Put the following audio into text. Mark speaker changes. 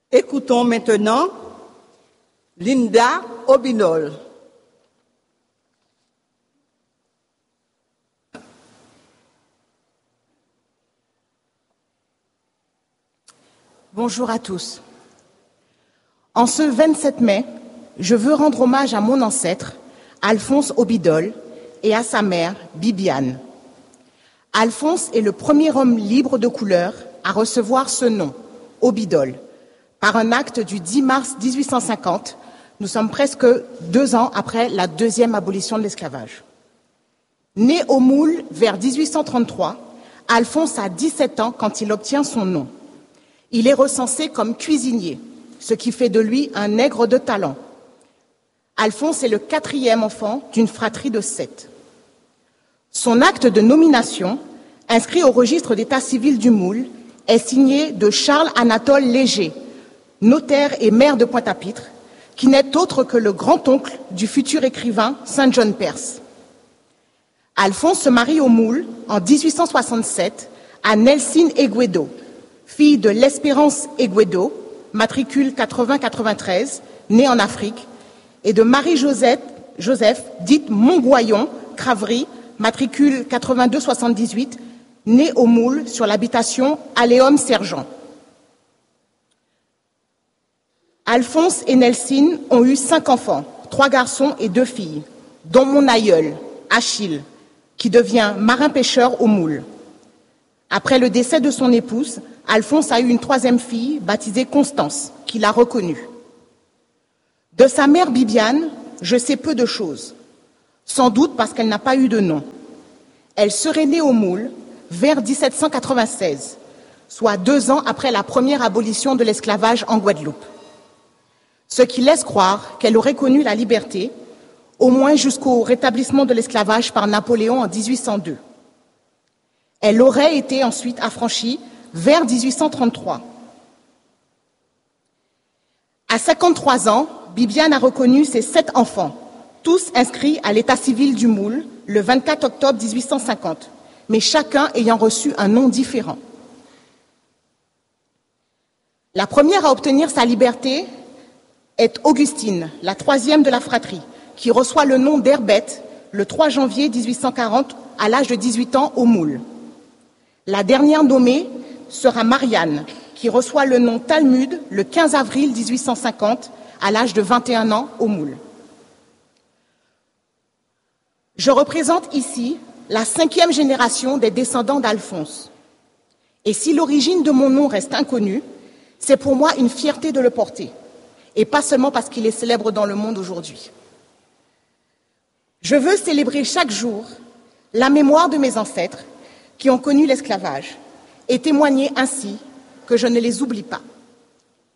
Speaker 1: Écoutons maintenant Linda Obinol.
Speaker 2: Bonjour à tous. En ce 27 mai, je veux rendre hommage à mon ancêtre, Alphonse Obidol, et à sa mère, Bibiane. Alphonse est le premier homme libre de couleur à recevoir ce nom, Obidol, par un acte du 10 mars 1850. Nous sommes presque 2 ans après la deuxième abolition de l'esclavage. Né au Moule vers 1833, Alphonse a 17 ans quand il obtient son nom. Il est recensé comme cuisinier, ce qui fait de lui un nègre de talent. Alphonse est le 4e enfant d'une fratrie de 7. Son acte de nomination, inscrit au registre d'état civil du Moule, est signé de Charles-Anatole Léger, notaire et maire de Pointe-à-Pitre, qui n'est autre que le grand-oncle du futur écrivain Saint John Perse. Alphonse se marie au Moule en 1867 à Nelsine Eguedo, fille de l'Espérance Eguedo, matricule 80-93, née en Afrique, et de Marie-Joseph, dite Montgoyon, Craverie, matricule 82-78, née au Moule sur l'habitation Aléum-Sergent. Alphonse et Nelsine ont eu 5 enfants, 3 garçons et 2 filles, dont mon aïeul, Achille, qui devient marin-pêcheur au Moule. Après le décès de son épouse, Alphonse a eu une 3e fille, baptisée Constance, qu'il a reconnue. De sa mère Bibiane, je sais peu de choses, sans doute parce qu'elle n'a pas eu de nom. Elle serait née au Moule vers 1796, soit 2 ans après la première abolition de l'esclavage en Guadeloupe. Ce qui laisse croire qu'elle aurait connu la liberté, au moins jusqu'au rétablissement de l'esclavage par Napoléon en 1802. Elle aurait été ensuite affranchie vers 1833. À 53 ans, Bibiane a reconnu ses 7 enfants, tous inscrits à l'état civil du Moule le 24 octobre 1850, mais chacun ayant reçu un nom différent. La première à obtenir sa liberté est Augustine, la 3e de la fratrie, qui reçoit le nom d'Herbette le 3 janvier 1840 à l'âge de 18 ans au Moule. La dernière nommée sera Marianne, qui reçoit le nom Talmude le 15 avril 1850 à l'âge de 21 ans au Moule. Je représente ici la 5e génération des descendants d'Alphonse. Et si l'origine de mon nom reste inconnue, c'est pour moi une fierté de le porter, et pas seulement parce qu'il est célèbre dans le monde aujourd'hui. Je veux célébrer chaque jour la mémoire de mes ancêtres qui ont connu l'esclavage et témoigner ainsi que je ne les oublie pas.